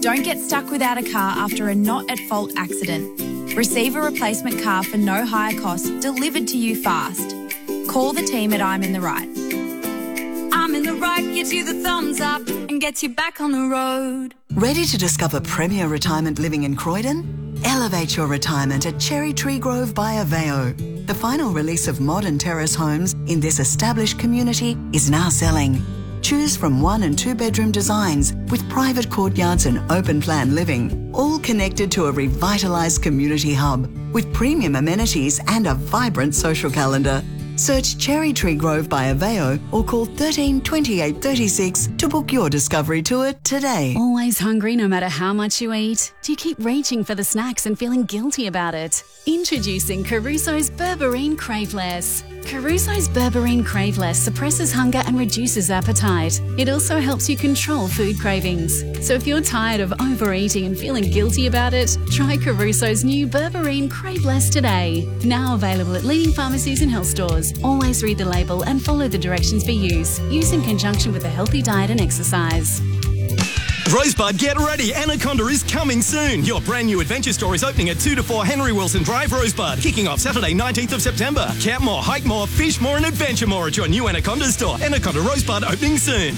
Don't get stuck without a car after a not-at-fault accident. Receive a replacement car for no higher cost delivered to you fast. Call the team at I'm in the Right. I'm in the Right gives you the thumbs up and gets you back on the road. Ready to discover premier retirement living in Croydon? Elevate your retirement at Cherry Tree Grove by Aveo. The final release of modern terrace homes in this established community is now selling. Choose from 1 and 2 bedroom designs with private courtyards and open plan living, all connected to a revitalised community hub with premium amenities and a vibrant social calendar. Search Cherry Tree Grove by Aveo or call 13 28 36 to book your discovery tour today. Always hungry no matter how much you eat? Do you keep reaching for the snacks and feeling guilty about it? Introducing Caruso's Berberine Craveless. Caruso's Berberine Craveless suppresses hunger and reduces appetite. It also helps you control food cravings. So if you're tired of overeating and feeling guilty about it, try Caruso's new Berberine Craveless today. Now available at leading pharmacies and health stores. Always read the label and follow the directions for use. Use in conjunction with a healthy diet and exercise. Rosebud, get ready. Anaconda is coming soon. Your brand new adventure store is opening at 2 to 4 Henry Wilson Drive, Rosebud. Kicking off Saturday, 19th of September. Camp more, hike more, fish more and adventure more at your new Anaconda store. Anaconda Rosebud opening soon.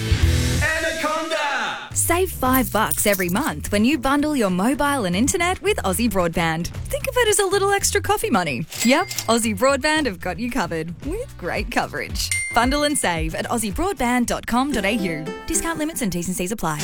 Anaconda! Save $5 every month when you bundle your mobile and internet with Aussie Broadband. Think of it as a little extra coffee money. Yep, Aussie Broadband have got you covered with great coverage. Bundle and save at aussiebroadband.com.au. Discount limits and T's and C's apply.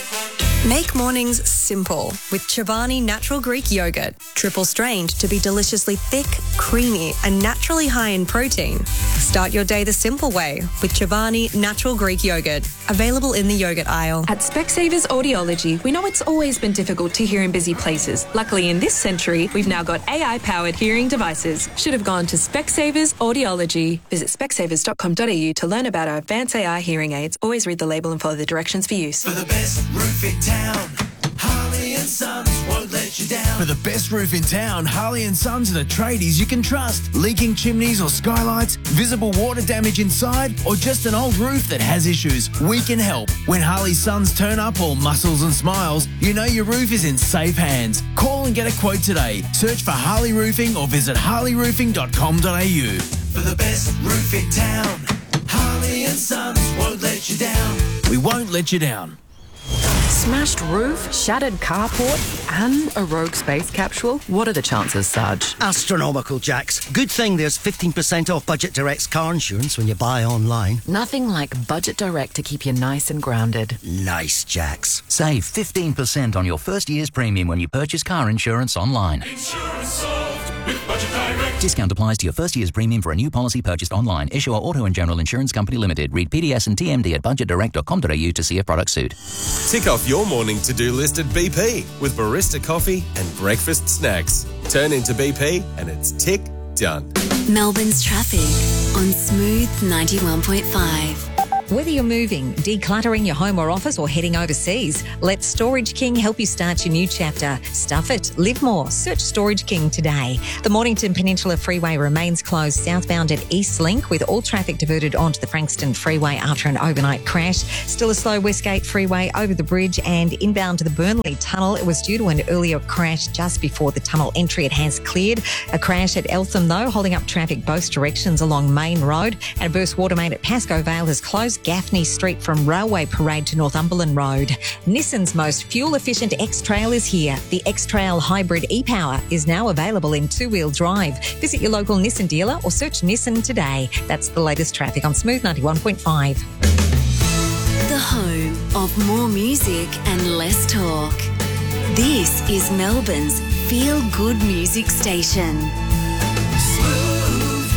Make mornings simple with Chobani Natural Greek Yogurt. Triple strained to be deliciously thick, creamy and naturally high in protein. Start your day the simple way with Chobani Natural Greek Yogurt. Available in the yogurt aisle. At Specsavers Audiology, we know it's always been difficult to hear in busy places. Luckily in this century, we've now got AI-powered hearing devices. Should have gone to Specsavers Audiology. Visit specsavers.com.au to learn about our advanced AI hearing aids. Always read the label and follow the directions for use. For the best roof in town, Harley and Sons won't let you down. For the best roof in town, Harley and Sons are the tradies you can trust. Leaking chimneys or skylights, visible water damage inside, or just an old roof that has issues, we can help. When Harley Sons turn up all muscles and smiles, you know your roof is in safe hands. Call and get a quote today. Search for Harley Roofing or visit harleyroofing.com.au. For the best roof in town, Harley and Sons won't let you down. We won't let you down. Smashed roof, shattered carport, and a rogue space capsule? What are the chances, Sarge? Astronomical, Jax. Good thing there's 15% off Budget Direct's car insurance when you buy online. Nothing like Budget Direct to keep you nice and grounded. Nice, Jax. Save 15% on your first year's premium when you purchase car insurance online. Insurance solved with Budget Direct. Discount applies to your first year's premium for a new policy purchased online. Issuer Auto and General Insurance Company Limited. Read PDS and TMD at budgetdirect.com.au to see if products suit. Tick off your morning to-do list at BP with barista coffee and breakfast snacks. Turn into BP and it's tick done. Melbourne's traffic on Smooth 91.5. Whether you're moving, decluttering your home or office, or heading overseas, let Storage King help you start your new chapter. Stuff it, live more. Search Storage King today. The Mornington Peninsula Freeway remains closed southbound at Eastlink, with all traffic diverted onto the Frankston Freeway after an overnight crash. Still a slow Westgate Freeway over the bridge and inbound to the Burnley Tunnel. It was due to an earlier crash just before the tunnel entry. It has cleared. A crash at Eltham, though, holding up traffic both directions along Main Road. And a burst water main at Pascoe Vale has closed Gaffney Street from Railway Parade to Northumberland Road. Nissan's most fuel-efficient X-Trail is here. The X-Trail Hybrid e-Power is now available in two-wheel drive. Visit your local Nissan dealer or search Nissan today. That's the latest traffic on Smooth 91.5. The home of more music and less talk. This is Melbourne's feel-good music station. Smooth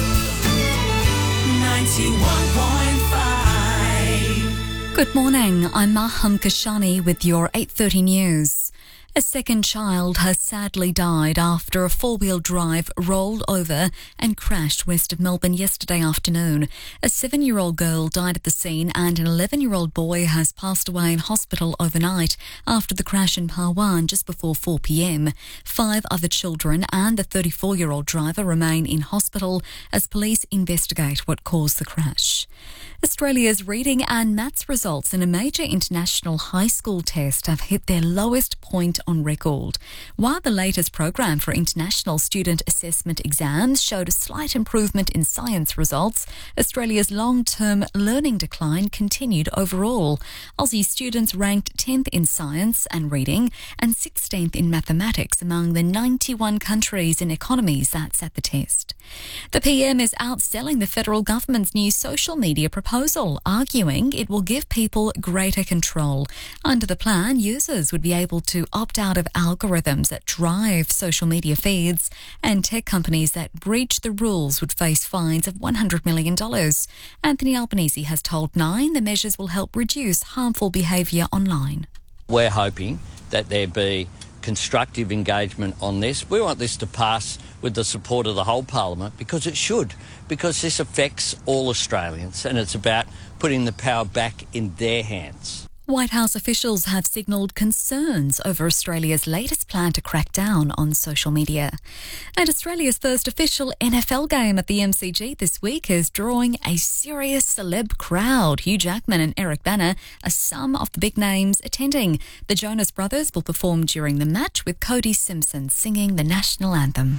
91.5. Good morning, I'm Maham Kashani with your 8:30 news. A second child has sadly died after a four-wheel drive rolled over and crashed west of Melbourne yesterday afternoon. A 7-year-old girl died at the scene and an 11-year-old boy has passed away in hospital overnight after the crash in Parwan just before 4 p.m. 5 other children and the 34-year-old driver remain in hospital as police investigate what caused the crash. Australia's reading and maths results in a major international high school test have hit their lowest point on record. While the latest program for international student assessment exams showed a slight improvement in science results, Australia's long-term learning decline continued overall. Aussie students ranked 10th in science and reading and 16th in mathematics among the 91 countries and economies that sat the test. The PM is outselling the federal government's new social media proposal, arguing it will give people greater control. Under the plan, users would be able to opt out of algorithms that drive social media feeds, and tech companies that breach the rules would face fines of $100 million. Anthony Albanese has told Nine the measures will help reduce harmful behaviour online. We're hoping that there be constructive engagement on this. We want this to pass with the support of the whole Parliament because it should, because this affects all Australians and it's about putting the power back in their hands. White House officials have signalled concerns over Australia's latest plan to crack down on social media. And Australia's first official NFL game at the MCG this week is drawing a serious celeb crowd. Hugh Jackman and Eric Bana are some of the big names attending. The Jonas Brothers will perform during the match with Cody Simpson singing the national anthem.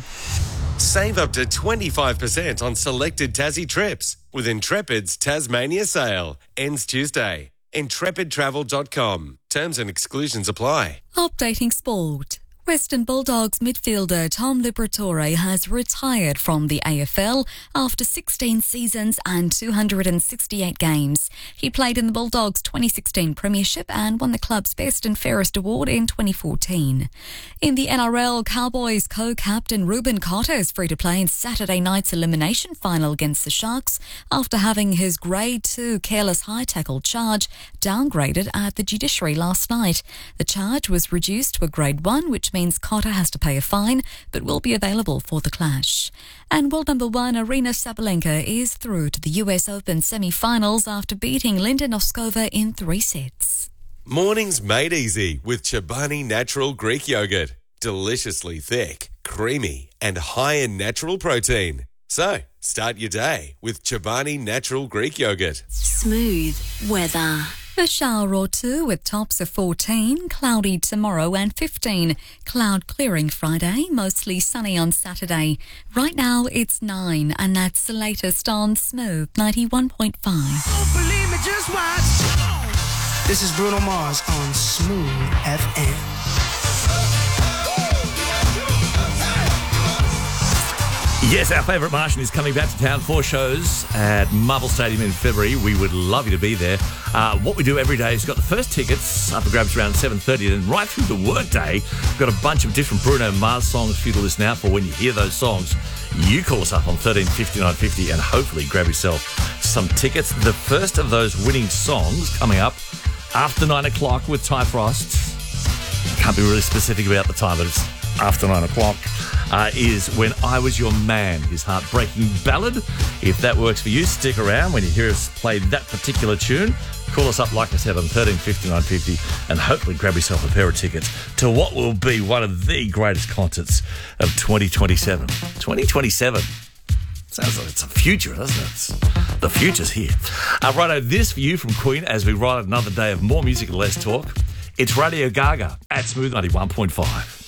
Save up to 25% on selected Tassie trips with Intrepid's Tasmania sale. Ends Tuesday. IntrepidTravel.com. Terms and exclusions apply. Updating sport. Western Bulldogs midfielder Tom Liberatore has retired from the AFL after 16 seasons and 268 games. He played in the Bulldogs' 2016 Premiership and won the club's Best and Fairest award in 2014. In the NRL, Cowboys co-captain Ruben Cotter is free to play in Saturday night's elimination final against the Sharks after having his Grade 2 careless high tackle charge downgraded at the judiciary last night. The charge was reduced to a Grade 1, which means Cotter has to pay a fine, but will be available for the clash. And world number 1 Arina Sabalenka is through to the US Open semi-finals after beating Linda Noskova in 3 sets. Mornings made easy with Chobani Natural Greek Yogurt. Deliciously thick, creamy, and high in natural protein. So, start your day with Chobani Natural Greek Yogurt. Smooth weather. A shower or two with tops of 14, cloudy tomorrow and 15. Cloud clearing Friday, mostly sunny on Saturday. Right now it's 9 and that's the latest on Smooth 91.5. Oh, believe me, just watch. This is Bruno Mars on Smooth FM. Yes, our favourite Martian is coming back to town. 4 shows at Marvel Stadium in February. We would love you to be there. What we do every day is got the first tickets up for grabs around 7:30, and right through the workday, we've got a bunch of different Bruno Mars songs for you to listen out for. When you hear those songs, you call us up on 1350 950 and hopefully grab yourself some tickets. The first of those winning songs coming up after 9 o'clock with Ty Frost. I can't be really specific about the time, but it's after 9 o'clock. Is When I Was Your Man, his heartbreaking ballad. If that works for you, stick around when you hear us play that particular tune. Call us up, like I said, on 1350 950 and hopefully grab yourself a pair of tickets to what will be one of the greatest concerts of 2027. 2027. Sounds like it's a future, doesn't it? The future's here. Righto, this for you from Queen as we ride another day of more music and less talk. It's Radio Gaga at Smooth 91.5.